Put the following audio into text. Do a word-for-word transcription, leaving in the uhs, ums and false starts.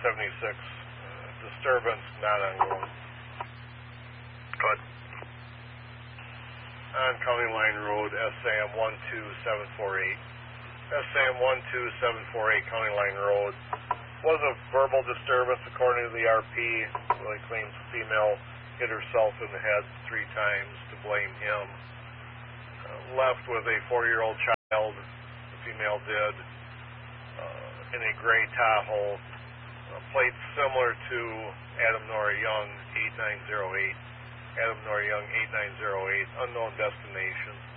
seventy-six, uh, disturbance not on road. Good. On County Line Road, S A M one two seven four eight. S A M one two seven four eight, County Line Road. Was a verbal disturbance according to the R P. Well, he claims the female hit herself in the head three times to blame him. Uh, left with a four-year-old child, the female did, uh, in a gray Tahoe. Uh, plates similar to Adam Nora Young, eight nine zero eight. Adam Nora Young, eight nine zero eight, unknown destination.